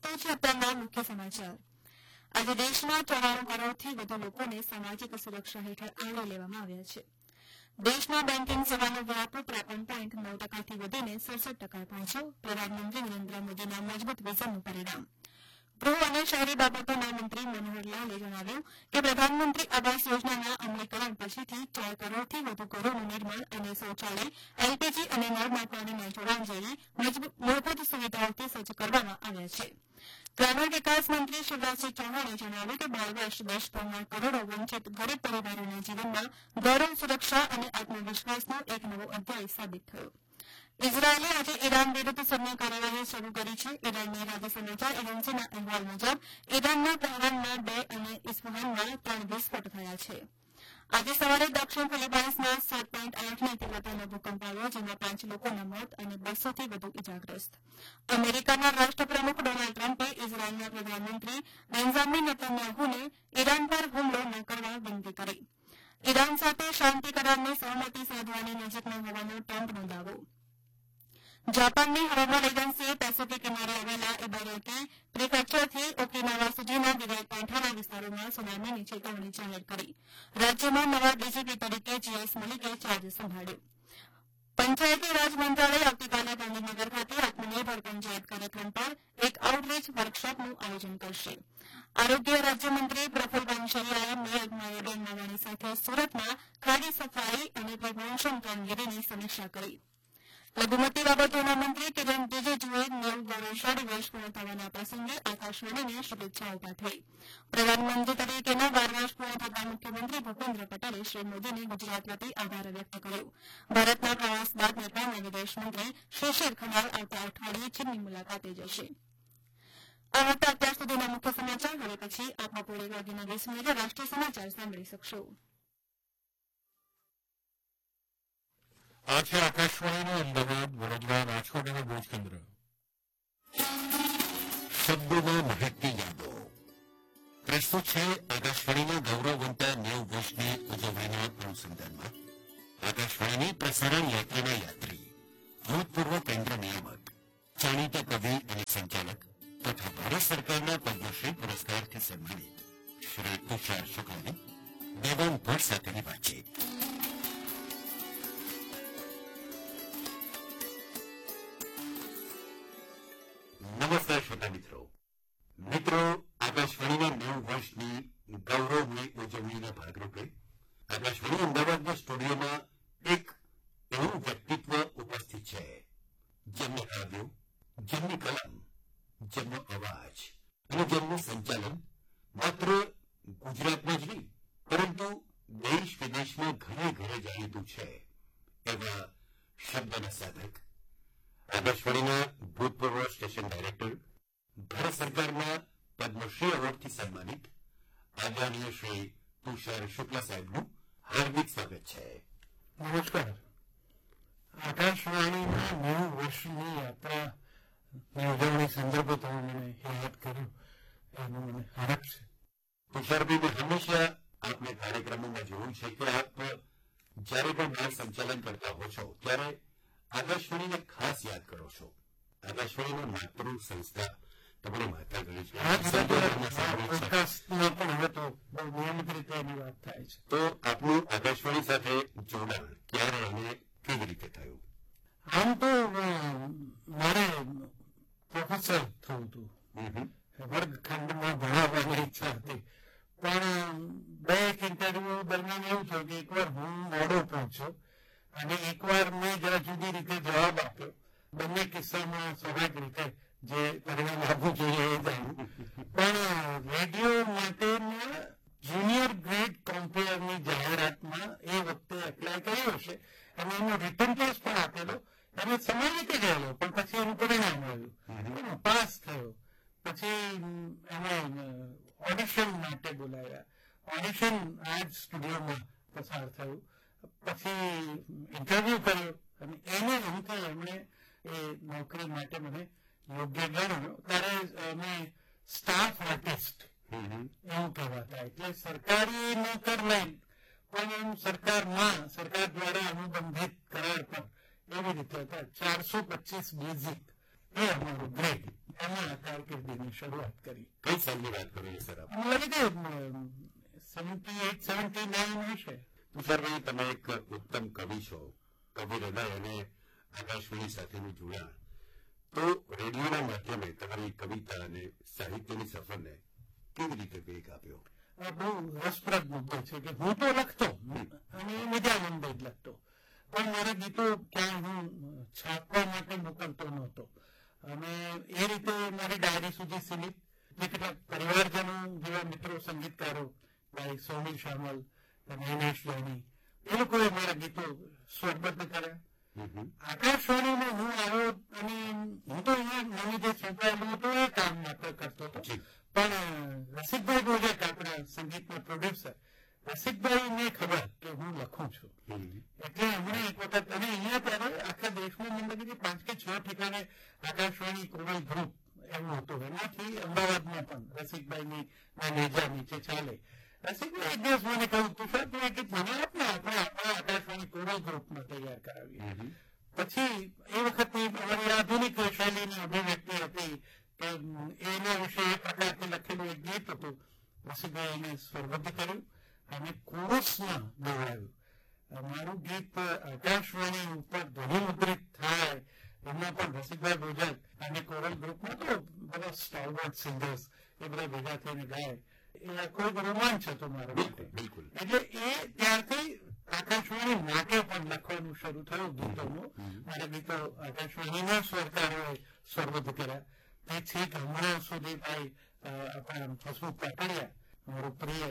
તો છે અત્યારના મુખ્ય સમાચાર. આજે દેશમાં 94 કરોડથી વધુ લોકોને સામાજિક સુરક્ષા હેઠળ આવરી લેવામાં આવ્યા છે. દેશમાં બેન્કિંગ સેવાનો વ્યાપ 53.9%થી વધીને 67% પહોંચ્યો. પ્રધાનમંત્રી નરેન્દ્ર મોદીના મજબૂત વિઝનનું પરિણામ. ગૃહ અને શહેરી બાબતોના મંત્રી મનોહરલાલે જણાવ્યું કે પ્રધાનમંત્રી આવાસ યોજનાના અમલીકરણ પછીથી 4 કરોડથી વધુ ઘરોનું નિર્માણ અને શૌચાલય, એલપીજી અને નળ પાણીના જોડાણ જેવી મૂળભૂત સુવિધાઓથી સજ્જ કરવામાં આવ્યા છે. ગ્રામીણ વિકાસ મંત્રી શિવરાજસિંહ ચૌહાણે જણાવ્યું કે 12 વર્ષ દેશભરના કરોડો વંચિત ગરીબ પરિવારોના જીવનમાં ગૌરવ, સુરક્ષા અને આત્મવિશ્વાસનો એક નવો અધ્યાય સાબિત થયો. ઇઝરાયેલે આજે ઈરાન વિરુદ્ધ સૈન્ય કાર્યવાહી શરૂ કરી છે. ઈરાનની રાજ્ય સમાચાર એજન્સીના અહેવાલ મુજબ ઈરાનના તહેરાનમાં 2 અને ઇસ્ફહાનમાં 3 વિસ્ફોટ થયા છે. આજે સવારે દક્ષિણ ફિલિપાઇન્સમાં 7.8ની તીવ્રતાનો ભૂકંપ આવ્યો, જેમાં 5 લોકોના મોત અને 200થી વધુ ઇજાગ્રસ્ત. અમેરિકાના રાષ્ટ્રપ્રમુખ ડોનાલ્ડ ટ્રમ્પે ઇઝરાયેલના પ્રધાનમંત્રી બેન્જામિન નેતન્યાહુને ઈરાન પર હુમલો ન કરવા વિનંતી કરી. ઈરાન સાથે શાંતિ કરારની સહમતિ સાધવાની નજીકનો હોવાનો ટ્રમ્પનો દાવો. જાપાનની હવામાન એજન્સીએ પેસિફિક કિનારે આવેલા ઇબારાકી પ્રિફેક્ચરથી ઓકિનાવા સુધીના દરિયાકાંઠાના વિસ્તારોમાં સુનામીની ચેતવણી જાહેર કરી. રાજ્યમાં નવા ડીજીપી તરીકે જીએસ મલિકે ચાર્જ સંભાળ્યો. પંચાયતી રાજ મંત્રાલય આવતીકાલે ગાંધીનગર ખાતે આત્મનિર્ભર પંચાયત કાર્યક્રમ પર એક આઉટરીચ વર્કશોપનું આયોજન કરશે. આરોગ્ય રાજ્યમંત્રી પ્રફુલ પાનસરિયાએ મેયર માયાબેન માવાણી સાથે સુરતમાં ખાડી સફાઈ અને પ્રમોશન કામગીરીની સમીક્ષા કરી. લઘુમતી બાબતોના મંત્રી કિરણ રિજિજુએ 9 વૈશાળી વર્ષ પૂર્ણ થવાના પ્રસંગે આકાશવાણીને શુભેચ્છાઓ પાઠવી. પ્રધાનમંત્રી તરીકેના 12 વર્ષ પૂર્ણ થતા મુખ્યમંત્રી ભૂપેન્દ્ર પટેલે શ્રી મોદીને ગુજરાત વતી આભાર વ્યક્ત કર્યો. ભારતના પ્રવાસ બાદ નેપાળના વિદેશમંત્રી શિશિર ખનાલ આવતા અઠવાડિયે ચીનની મુલાકાતે જશે. આ હતા અત્યાર સુધીના મુખ્ય સમાચાર. હવે પછી આપ બપોરે 1:20 રાષ્ટ્રીય સમાચાર સાંભળી શકશો. आज आकाशवाणी अहमदाबाद, वडोदरा, राजकोट और भुज केंद्र. शब्दों में महकती यादों प्रस्तुत है आकाशवाणी गौरववंता 90 वर्षની ઉજવણીના અનુસંધાનમાં આકાશવાણીની પ્રસારણ યાત્રાના યાત્રી, ભૂતપૂર્વ કેન્દ્ર નિયામક, જાણીતા કવિ અને સંચાલક તથા ભારત સરકારના પદ્મશ્રી પુરસ્કારથી સન્માનિત શ્રી તુષાર શુક્લાની દેવાન ભટ્ટ સાથેની વાતચીત. નમસ્કાર શ્રોતા મિત્રો, આકાશવાણીના 9 વર્ષની ગૌરવની ઉજવણીના ભાગરૂપે આકાશવાણી અમદાવાદના સ્ટુડિયોમાં એક એવું વ્યક્તિત્વ ઉપસ્થિત છે જેમના કાવ્યો, જેમની કલમ, જેમનો અવાજ અને જેમનું સંચાલન માત્ર ગુજરાતમાં જ નહીં પરંતુ દેશ વિદેશમાં ઘરે ઘરે જાણીતું છે એવા શબ્દના સાધક, આકાશવાણીના ભૂતપૂર્વ સ્ટેશન ડાયરેક્ટર, ભારત સરકારના પદ્મશ્રી એવોર્ડથી સન્માનિત આદરણીય શ્રી તુષાર શુક્લા સાહેબનું હાર્દિક સ્વાગત છે. નમસ્કાર. આકાશવાણીના 90 વર્ષની યાત્રાની ઉજવણી સંદર્ભે તમે મને યાદ કર્યું એનો મને હરખ છે. તુષારભાઈ, મેં હંમેશા આપને કાર્યક્રમોમાં જોયું છે કે આપ જ્યારે પણ બહાર સંચાલન કરતા હો છો ત્યારે આકાશવાણીને ખાસ યાદ કરો છો. આકાશવાણીના માતૃ સંસ્થા તમારી માતા ગણી છે, તો આપનું આકાશવાણી સાથે જોડાણ ક્યારે અને કેવી રીતે થયું? આમ તો મારે પ્રોફેસર થવું હતું, વર્ગખંડમાં ભણાવવાની ઈચ્છા હતી, પણ 2 ઇન્ટરવ્યુ દરમિયાન એવું થયું કે એકવાર હું મોડો પહોંચ્યો અને એકવાર મેં જરા જુદી રીતે જવાબ આપ્યો. બંને કિસ્સામાં સ્વાભાવિક રીતે જે પરિણામ આપવું જોઈએ એ થયું. પણ રેડિયો માટેના જુનિયર ગ્રેડ કમ્પેરની જાહેરાતમાં એ વખતે એપ્લાય કર્યો હશે અને એનો રિટર્ન ટેસ્ટ પણ આપેલો અને સમય રીતે ગયેલો, પણ પછી એનું પરિણામ આવ્યું, પાસ થયો. પછી એને ઓડિશન માટે બોલાવ્યા. ઓડિશન આ જ સ્ટુડિયોમાં પસાર થયું. પછી ઇન્ટરવ્યુ કર્યો અને એને અંતે એમણે એ નોકરી માટે મને યોગ્ય ગણ્યો. ત્યારે અમે સ્ટાફ આર્ટિસ્ટ એવું કહેવાતા, એટલે સરકારી નોકર નહીં પણ સરકારમાં, સરકાર દ્વારા અનુબંધિત કરાર પર એવી રીતે હતા. 425 બેઝિક એ અમારું ગ્રેડ, એમાં કારકિર્દીની રેડિયોની શરૂઆત કરી. કઈ સાલની વાત કરો છો સર? મને લાગે કે 78, 79 હશે. તુષારભાઈ, તમે એક ઉત્તમ કવિ છો, કવિ હૃદય અને આકાશવાણી સાથેનું જોડાણ. તો રેડિયોના માધ્યમે તમારી કવિતા અને સાહિત્યની સફરને કેવી રીતે વેગ આપ્યો? આ બહુ રસપ્રદ મુદ્દો છે કે હું તો લખતો અને મજા મંદે જ લખતો, પણ મારા ગીતો ક્યાં હું છાપવા માટે મોકલતો નહોતો અને એ રીતે મારી ડાયરી સુધી સીમિત. જે કેટલાક પરિવારજનો જેવા મિત્રો સંગીતકારો ભાઈ સોમિલ શામલ, નૈનેશ જાની, એ લોકોએ મારા ગીતો સ્વરબદ્ધ કર્યા. આકાશવાણીમાં હું આવ્યો અને હું તો અહીંયા મને જે સોંપાયેલું હતું એ કામ માત્ર કરતો હતો, પણ રસિકભાઈ બોજાક, આપણા સંગીતના પ્રોડ્યુસર રસિકભાઈને ખબર કે હું લખું છું, એટલે હમણાં એક વખત અને અહીંયા ત્યારે આખા દેશમાં મને લાગે કે 5 કે 6 ઠેકાણે આકાશવાણી કોરલ ગ્રુપ એવું હતું. એમાંથી અમદાવાદમાં પણ રસિકભાઈની નેજા નીચે ચાલે. રસિકભાઈ એક દિવસ મને કહ્યું, તુષાર તું એક મને આપને આપણે આપણા આકાશવાણી કોરલ ગ્રુપમાં તૈયાર કરાવીએ. પછી એ વખતની અમારી આધુનિક શૈલીની અભિવ્યક્તિ હતી કે એના વિશે એ પ્રકારથી લખેલું એક ગીત હતું. રસિકભાઈ એને સ્વરબદ્ધ કર્યું અને કોરસમાં ગવાયું. મારું ગીત આકાશવાણી ઉપર ધ્વનિમુદ્રિત થાય એમાં પણ રસિકભાઈ બોજાક અને કોરલ ગ્રુપમાં તો બધા સ્ટારવર્ડ સિંગર્સ એ બધા ભેગા થઈને ગાય. એ આખો એક રોમાંચ હતો મારા માટે. એટલે એ ત્યારથી આકાશવાણી માટે પણ લખવાનું શરૂ થયું ગીતોનું. મારા ગીતો આકાશવાણીના સ્વરકારોએ સ્વરબદ્ધ કર્યા. તે છેક હમણાં સુધી ભાઈ આપણા હસમુખ પાટડિયા, મારું પ્રિય,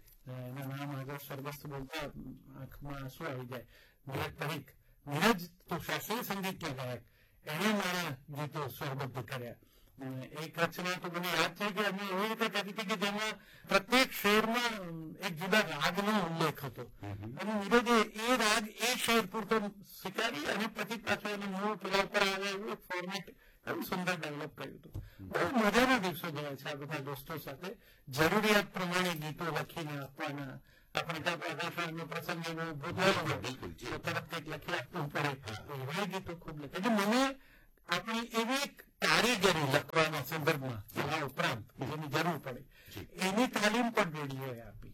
એના નામ આગળ સ્વર્ગસ્થ બોલતા આંખમાં આંસુ આવી જાય, નીરજ પરીખ, નીરજ તો શાસ્ત્રીય સંગીતના ગાયક, એણે મારા ગીતો સ્વરબદ્ધ કર્યા. એક રચના તો મને યાદ છે કે અમે એવી રીતે કરી હતી કે જેમાં પ્રત્યેક શેરમાં એક જુદા રાગનો ઉલ્લેખ હતો અને નીરજે એ રાગ એ શેર પૂરતો સ્વીકારી અને પછી પાછો એને મૂળ પેલા ઉપર આવે એવું એક ફોર્મેટ એવું સુંદર ડેવલપ કર્યું હતું. બહુ મજાના દિવસો ગયા છે આ બધા દોસ્તો સાથે. જરૂરિયાત પ્રમાણે ગીતો લખીને આપવાના. આપણે ત્યાં આકાશવાણીનો પ્રસંગ એવો ભૂતવાનો તો તરત કંઈક લખી આપવું પડે, એવા ગીતો ખૂબ લખે. એટલે મને આપણી એવી એક કારીગરી લખવાના સંદર્ભમાં આ ઉપરાંત જેની જરૂર પડે એની તાલીમ પણ રેડિયોએ આપી.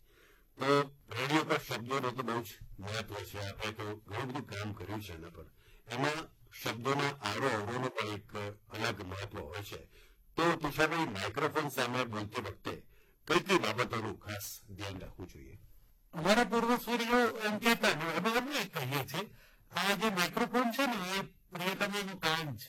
તો રેડિયો પર શબ્દોનો તો બહુ જ મહત્વ છે. આપણે તો ઘણું બધું કામ કર્યું છે એના પર. એમાં શબ્દોના આરો અવરોનો પણ એક અલગ મહત્વ હોય છે. તો તુષારભાઈ, માઇક્રોફોન સામે બોલતી વખતે કઈ કઈ બાબતોનું ખાસ ધ્યાન રાખવું જોઈએ? અમારા પૂર્વસૂરીઓ એમ કહેતા અમે કહીએ છીએ આ જે માઇક્રોફોન છે ને એ પ્રિયતમાનું કાન છે.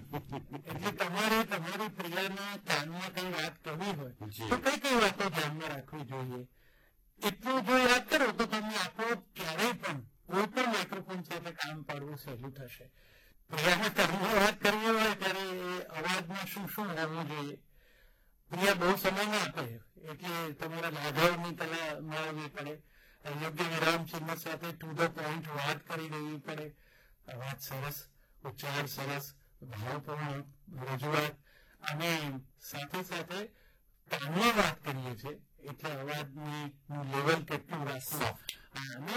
એટલે તમારે તમારી પ્રિયાના કાનમાં કઈ વાત કરવી હોય તો કઈ કઈ વાતો ધ્યાનમાં રાખવી જોઈએ. એટલું જો યાદ કરો તો તમને આપો ક્યારેય પણ કોઈ પણ માઇક્રોફોન સાથે કામ પાડવું સહેલું થશે. પ્રિયાના કાનમાં વાત કરવી હોય ત્યારે અવાજમાં શું શું હોવું જોઈએ. પ્રિયા બહુ સમય ના આપે એટલે તમારા લાઘવની કલા મેળવવી પડે. યોગ્ય વિરામ ચિહ્ન સાથે ટુ ધ પોઈન્ટ વાત કરી દેવી પડે. અવાજ સરસ, ઉચ્ચાર સરસ, ભાવપૂર્ણ રજૂઆત અને સાથે સાથે કાનની વાત કરીએ છીએ એટલે અવાજની લેવલ કેટલું રાખવું અને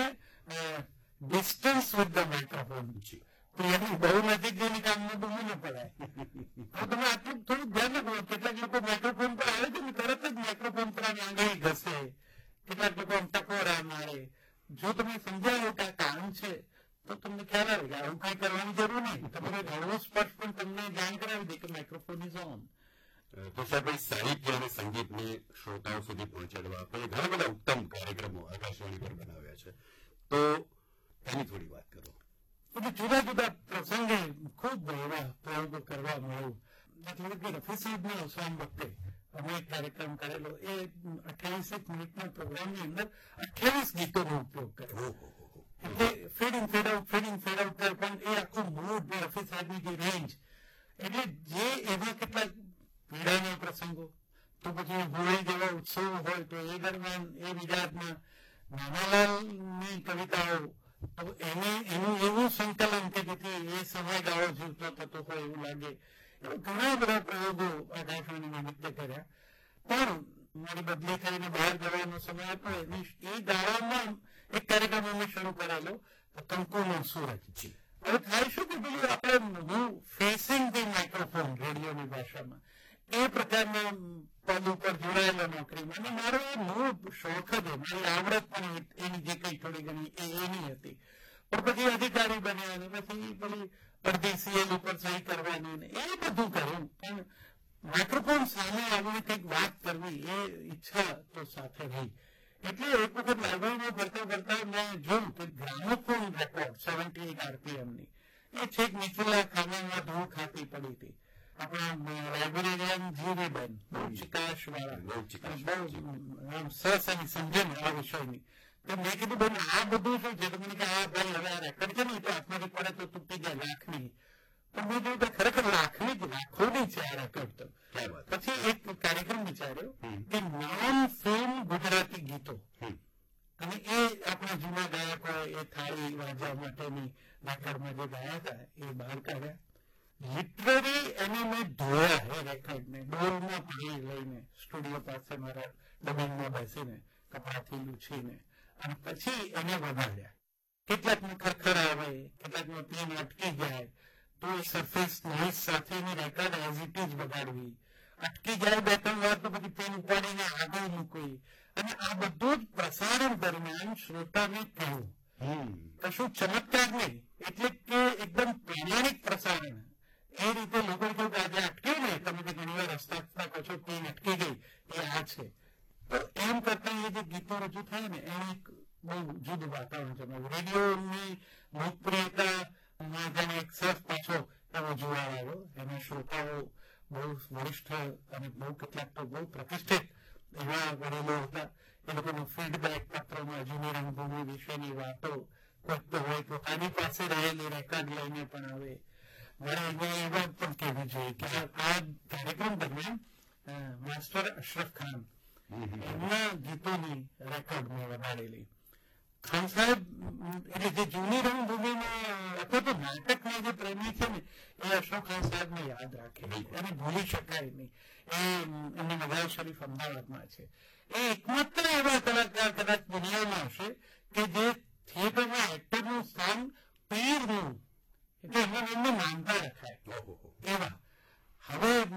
ડિસ્ટન્સ વિથ ધ માઇક્રોફોન. પ્રિયાની બહુ નજીક જઈને કામમાં બહુ ન પડાય. તો તમે આટલું થોડું ધ્યાન રાખો. કેટલાક લોકો માઇક્રોફોન પર આવે છે ને તરત જ માઇક્રોફોન પર આંગળી ઘસે, કેટલાક લોકો ટકોરા મારે. જો તમે સમજાવો કે આ કામ છે તો તમને ખ્યાલ આવે કે આવું કઈ કરવાની જરૂર નહીં. તમારો હળવો સ્પર્શ પણ તમને જાણ કરાવી દે કે માઇક્રોફોન ઇઝ ઓન. તુષારભાઈ, સાહિત્ય અને સંગીતને શ્રોતાઓ સુધી પહોંચાડવા આપણે ઘણા બધા ઉત્તમ કાર્યક્રમો આકાશવાણી પર બનાવ્યા છે, તો એની થોડી વાત કરો. એટલે જુદા જુદા પ્રસંગે ખૂબ એવા પ્રયોગો કરવા મળ્યું. એટલે કે રફી સાહેબના અવસાન વખતે અમે એક કાર્યક્રમ કરેલો. એ 28 મિનિટના પ્રોગ્રામની અંદર 28 ગીતોનો ઉપયોગ કર્યો. એટલે ફેડિંગ ફેડ આઉટ પણ એ આખું મૂડ રફી સાહેબની જે રેન્જ, એટલે જે એવા કેટલાક પીડાના પ્રસંગો, તો પછી હોળી જેવા ઉત્સવ હોય તો એ દરમિયાન એ વિજાતમાં નાનાલાલની કવિતાઓ, તો એનું એવું સંકલન કે જેથી એ સમયગાળો જીવતો થતો હોય એવું લાગે. ઘણા બધા પ્રયોગો આકાશવાણી નિમિત્તે કર્યા. પણ મારી બદલી થઈને બહાર જવાનો સમય હતો. એ ગાળામાં એક કાર્યક્રમ અમે શરૂ કરેલો, કંકુનો સૂરજ. હવે થાય શું કે પેલું આપણે ફેસિંગ ધ માઇક્રોફોન રેડિયોની ભાષામાં એ પ્રકારના પદ ઉપર જોડાયેલો નોકરીમાં. અને મારો મૂળ શોખ જ મારી આવડત પણ એની જે કઈ થોડી ઘણી એની હતી. પણ પછી અધિકારી બન્યા અને પછી પેલી અડધી સીએલ ઉપર સહી કરવાની ને એ બધું કર્યું. પણ માઇક્રોફોન સામે આવીને કંઈક વાત કરવી એ ઈચ્છા તો સાથે રહી. એટલે એક વખત લાઇબ્રેરીમાં ફરતા મેં જોયું કે ગ્રામોફોન રેકોર્ડ 78 RPM ની એ છેક નીચેલા ખાનામાં ધૂળ ખાતી પડી હતી. આપણા લાઇબ્રેરિયન જીવીબેન ચિકાશ વાળા બહુ સરસ એની સમજણ આ વિષયની. તો મેં કીધું બેન આ બધું શું છે? તો મને કે હા ભાઈ હવે આ રેકોર્ડ છે ને તો હાથમાંથી પડે તો તૂટી જાય લાખની. તો મેં જોયું કે ખરેખર લાખોની છે આ રેકોર્ડ. તો પછી એક કાર્યક્રમ વિચાર્યો કે નોન ફિલ્મ ગુજરાતી ગીતો અને એ આપણા જૂના ગાયકો એ થાળી વાજવા માટેની રેકોર્ડમાં જે ગાયા હતા એ બહાર કાઢ્યા. લિટરરી એને મેં ધોયા એ રેકોર્ડને ડોલમાં પાણી લઈને સ્ટુડિયો પાસે મારા ડબિંગમાં બેસીને કપડાથી લૂછીને અને પછી એને વગાડ્યા. કેટલાકમાં ખરખર આવે, કેટલાકમાં પીન અટકી જાય તો એ સરફેસ નોઇઝ સાથેની રેકોર્ડ એઝ ઇટ ઇઝ વગાડવી. અટકી જાય 2-3 વાર તો પછી પેન ઉપાડીને આગળ મૂકવી. અને આ બધું જ પ્રસારણ દરમિયાન શ્રોતાને કહ્યું. કશું ચમત્કાર નહીં, એટલે કે એકદમ પ્રામાણિક પ્રસારણ. એ રીતે લોકો કહ્યું કે આજે અટક્યું ને, તમે જે ઘણી વાર રસ્તા કશો પેન અટકી ગઈ એ આ છે. તો એમ કરતા એ જે ગીતો રજૂ થાય ને એનું એક બહુ જુદું વાતાવરણ છે. રેડિયોની લોકપ્રિયતામાં જેને એક સરસ પાછો એવો જોવા આવ્યો. એના શ્રોતાઓ બહુ વરિષ્ઠ અને બહુ કેટલાક તો બહુ પ્રતિષ્ઠિત એવા વડીલો હતા. એ લોકોનો ફીડબેક પત્રોમાં જૂની રંગભૂમિ વિશેની વાતો કોઈક તો હોય પોતાની પાસે રહેલી રેકોર્ડ લઈને પણ આવે. મારે એ વાત પણ કહેવી જોઈએ કે આ કાર્યક્રમ દરમિયાન માસ્ટર અશરફ ખાન એમના ગીતોની રેકોર્ડ મેં વગાડેલી. ખાન સાહેબ એટલે જે જૂની રંગભૂમિમાં અથવા તો નાટકના જે પ્રેમી છે ને એ અશરફ ખાન સાહેબને યાદ રાખે એને ભૂલી શકાય નહીં. એ એમની નવાઝ શરીફ અમદાવાદમાં છે. એ એકમાત્ર એવા કલાકાર કદાચ દુનિયામાં હશે કે જે થિયેટરમાં એક્ટરનું સ્થાન પીરનું એટલે એમને માનતા રખાય એવા. હવે